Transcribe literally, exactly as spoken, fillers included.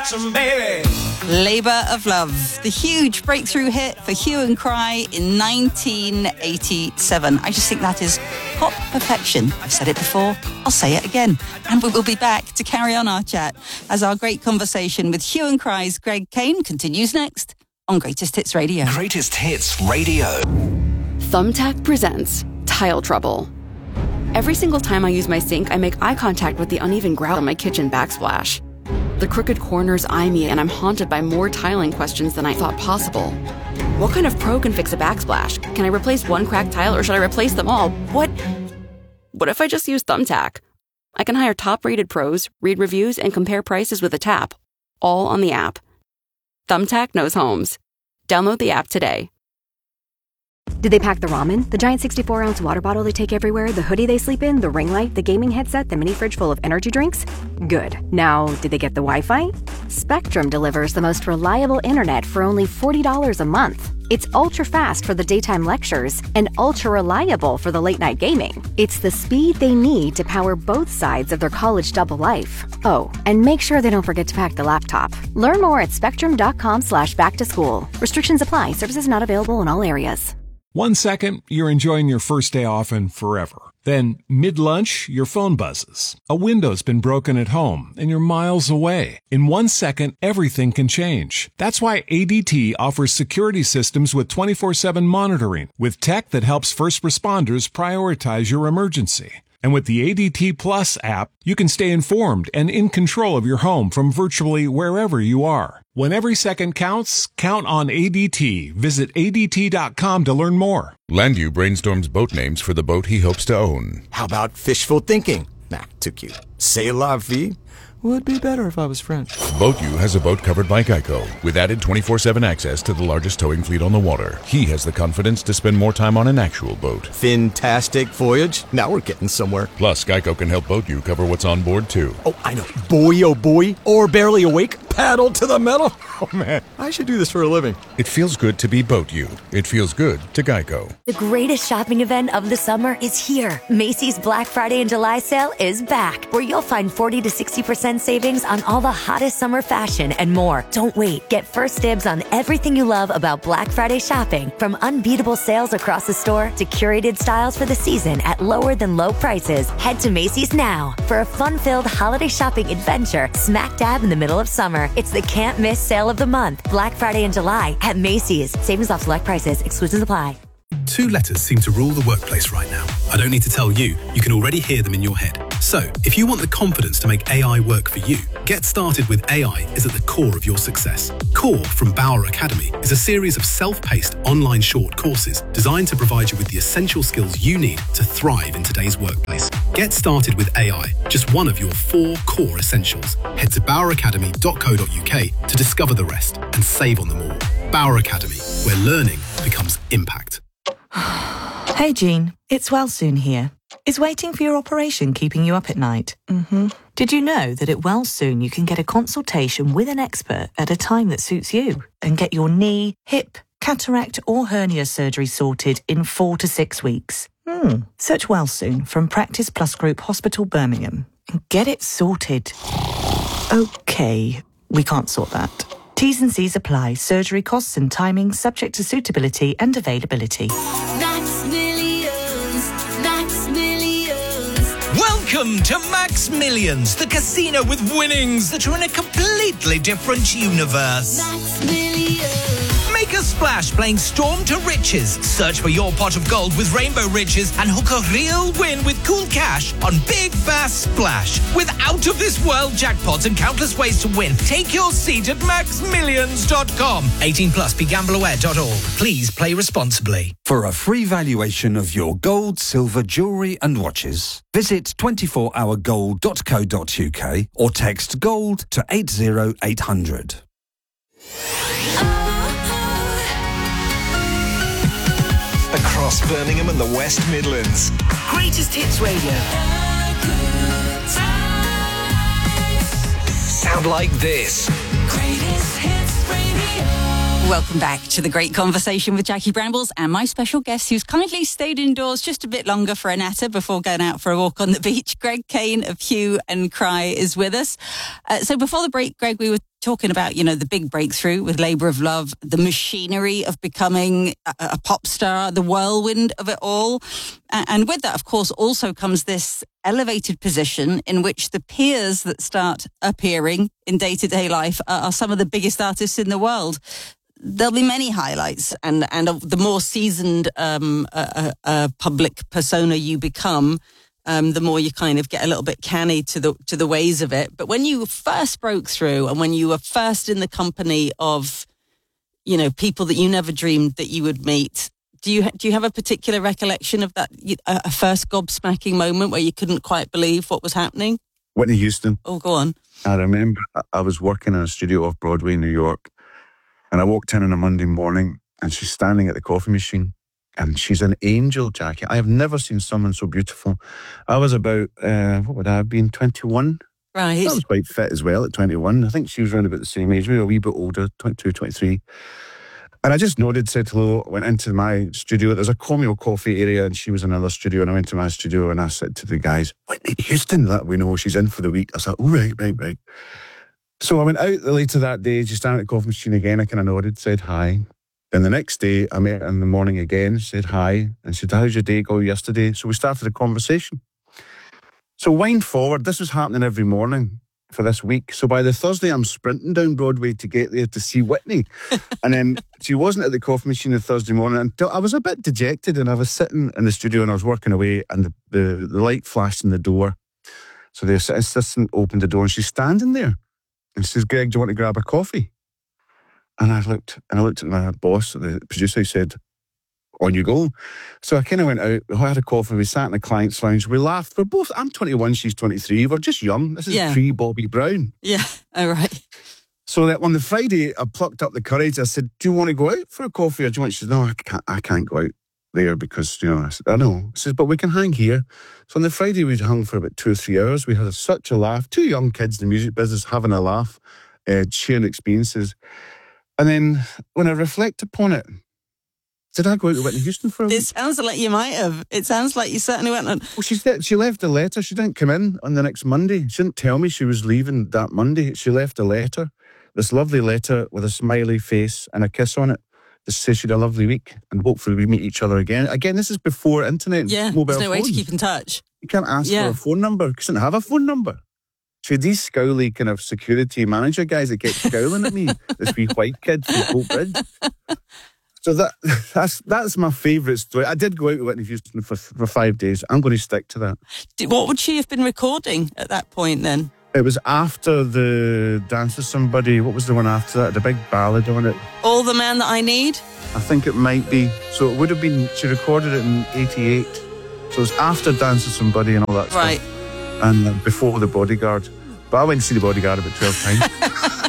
Jackson, baby. Labour of Love, the huge breakthrough hit for Hue and Cry in nineteen eighty-seven. I just think that is pop perfection. I've said it before, I'll say it again. And we will be back to carry on our chat as our great conversation with Hue and Cry's Greg Kane continues next on Greatest Hits Radio. Greatest Hits Radio. Thumbtack presents Tile Trouble. Every single time I use my sink, I make eye contact with the uneven grout on my kitchen backsplash. The crooked corners eye me, and I'm haunted by more tiling questions than I thought possible. What kind of pro can fix a backsplash? Can I replace one cracked tile, or should I replace them all? What? What if I just use Thumbtack? I can hire top-rated pros, read reviews, and compare prices with a tap, all on the app. Thumbtack knows homes. Download the app today. Did they pack the ramen, the giant sixty-four ounce water bottle they take everywhere, the hoodie they sleep in, the ring light, the gaming headset, the mini fridge full of energy drinks? Good. Now, did they get the Wi-Fi? Spectrum delivers the most reliable internet for only forty dollars a month. It's ultra-fast for the daytime lectures and ultra-reliable for the late-night gaming. It's the speed they need to power both sides of their college double life. Oh, and make sure they don't forget to pack the laptop. Learn more at spectrum.com slash back to school. Restrictions apply. Services not available in all areas. One second, you're enjoying your first day off and forever. Then, mid-lunch, your phone buzzes. A window's been broken at home, and you're miles away. In one second, everything can change. That's why A D T offers security systems with twenty-four seven monitoring, with tech that helps first responders prioritize your emergency. And with the A D T Plus app, you can stay informed and in control of your home from virtually wherever you are. When every second counts, count on A D T. Visit A D T dot com to learn more. Landu brainstorms boat names for the boat he hopes to own. How about fishful thinking? Nah, too cute. C'est la vie? Would be better if I was French. BoatU has a boat covered by Geico, with added twenty-four seven access to the largest towing fleet on the water. He has the confidence to spend more time on an actual boat. Fantastic voyage. Now we're getting somewhere. Plus, Geico can help BoatU cover what's on board, too. Oh, I know. Boy, oh boy. Or barely awake. Paddle to the metal. Oh, man. I should do this for a living. It feels good to be BoatU. It feels good to Geico. The greatest shopping event of the summer is here. Macy's Black Friday and July sale is back, where you'll find forty to sixty percent savings on all the hottest summer fashion and more. Don't wait. Get first dibs on everything you love about Black Friday shopping, from unbeatable sales across the store to curated styles for the season at lower than low prices. Head to Macy's now for a fun-filled holiday shopping adventure smack dab in the middle of summer. It's the can't miss sale of the month, Black Friday and July at Macy's. Savings off select prices. Exclusions apply. Two letters seem to rule the workplace right now. I don't need to tell you, you can already hear them in your head. So, if you want the confidence to make A I work for you, Get Started with A I is at the core of your success. Core from Bauer Academy is a series of self-paced online short courses designed to provide you with the essential skills you need to thrive in today's workplace. Get Started with A I, just one of your four core essentials. Head to bauer academy dot co dot uk to discover the rest and save on them all. Bauer Academy, where learning becomes impact. Hey Jean, it's Wellsoon here. Is waiting for your operation keeping you up at night? Mm-hmm. Did you know that at Wellsoon you can get a consultation with an expert at a time that suits you and get your knee, hip, cataract or hernia surgery sorted in four to six weeks? Hmm. Search Wellsoon from Practice Plus Group Hospital Birmingham and get it sorted. Okay, we can't sort that. T's and C's apply. Surgery costs and timing subject to suitability and availability. Max Millions, Max Millions. Welcome to Max Millions, the casino with winnings that are in a completely different universe. Max Millions. Make a splash playing Storm to Riches. Search for your pot of gold with Rainbow Riches and hook a real win with cool cash on Big Bass Splash. With out-of-this-world jackpots and countless ways to win, take your seat at max millions dot com. eighteen plus, be gamble aware dot org. Please play responsibly. For a free valuation of your gold, silver, jewellery and watches, visit twenty-four hour gold dot co dot uk or text GOLD to eight zero eight hundred. Across Birmingham and the West Midlands. Greatest Hits Radio. Sound like this. Greatest Hits Radio. Welcome back to the great conversation with Jackie Brambles and my special guest who's kindly stayed indoors just a bit longer for a natter before going out for a walk on the beach. Greg Kane of Hue and Cry is with us. Uh, so before the break, Greg, we were talking about, you know, the big breakthrough with Labour of Love, the machinery of becoming a, a pop star, the whirlwind of it all. And with that, of course, also comes this elevated position in which the peers that start appearing in day-to-day life are, are some of the biggest artists in the world. There'll be many highlights, and, and the more seasoned um, uh, uh, public persona you become, um, the more you kind of get a little bit canny to the to the ways of it. But when you first broke through, and when you were first in the company of, you know, people that you never dreamed that you would meet, do you do you have a particular recollection of that, a, a first gobsmacking moment where you couldn't quite believe what was happening? Whitney Houston. Oh, go on. I remember I was working in a studio off Broadway in New York. And I walked in on a Monday morning and she's standing at the coffee machine and she's an angel, Jackie. I have never seen someone so beautiful. I was about, uh, what would I have been, twenty-one? Right. I was quite fit as well at twenty-one. I think she was around about the same age, maybe a wee bit older, twenty-two, twenty-three. And I just nodded, said hello, went into my studio. There's a Comeo coffee area and she was in another studio, and I went to my studio and I said to the guys, Whitney Houston, that we know she's in for the week. I said, oh, right, right, right. So I went out later that day, just down at the coffee machine again. I kind of nodded, said hi. Then the next day, I met her in the morning again, said hi, and said, how's your day go yesterday? So we started a conversation. So wind forward, this was happening every morning for this week. So by the Thursday, I'm sprinting down Broadway to get there to see Whitney. And then she wasn't at the coffee machine on Thursday morning until I was a bit dejected, and I was sitting in the studio and I was working away, and the, the, the light flashed in the door. So the assistant opened the door and she's standing there. And she says, Greg, do you want to grab a coffee? And I looked, and I looked at my boss, the producer, who said, on you go. So I kind of went out, we had a coffee, we sat in the client's lounge, we laughed. We're both, I'm twenty-one, she's twenty-three, we're just young. This is Yeah. pre-Bobby Brown. Yeah, all right. So that on the Friday, I plucked up the courage. I said, do you want to go out for a coffee? Or do you want, she said, no, I can't, I can't go out there because, you know, I said, I know. She says, but we can hang here. So on the Friday, we hung for about two or three hours. We had such a laugh. Two young kids in the music business having a laugh, uh, sharing experiences. And then when I reflect upon it, did I go out to Whitney Houston for a week? It sounds like you might have. It sounds like you certainly went on. Well, she, she left a letter. She didn't come in on the next Monday. She didn't tell me she was leaving that Monday. She left a letter, this lovely letter with a smiley face and a kiss on it. Just say she had a lovely week and hopefully we meet each other again. Again, this is before internet and Yeah, mobile there's no way to phones. keep in touch. You can't ask Yeah. for a phone number because she didn't have a phone number. She had these scowly kind of security manager guys that kept scowling at me. This wee white kid from Colt Bridge. So that that's that's my favourite story. I did go out with Whitney Houston for for five days. I'm going to stick to that. Did- What would she have been recording at that point then? It was after the Dance with Somebody. What was the one after that? The big ballad on it. All the Man That I Need? I think it might be. So it would have been, she recorded it in eighty-eight. So it was after Dance with Somebody and all that Right. stuff. And uh, before The Bodyguard. But I went to see The Bodyguard about twelve times.